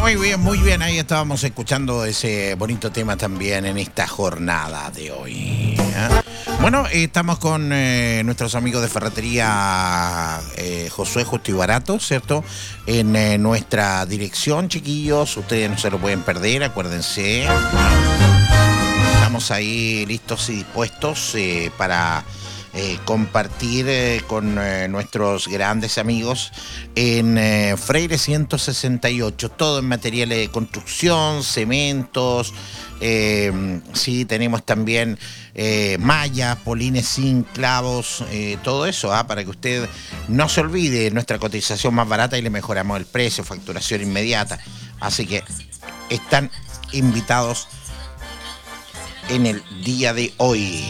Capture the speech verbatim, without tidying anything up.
Muy bien, muy bien. Ahí estábamos escuchando ese bonito tema también en esta jornada de hoy. ¿eh? Bueno, eh, estamos con eh, nuestros amigos de Ferretería eh, Josué Justo y Barato, ¿cierto? En eh, nuestra dirección, chiquillos. Ustedes no se lo pueden perder, acuérdense. Estamos ahí listos y dispuestos eh, para eh, compartir eh, con eh, nuestros grandes amigos en eh, Freire ciento sesenta y ocho, todo en materiales de construcción, cementos, eh, sí, tenemos también eh, mallas, polines zinc, clavos, eh, todo eso, ¿ah? Para que usted no se olvide, nuestra cotización más barata y le mejoramos el precio, facturación inmediata, así que están invitados en el día de hoy.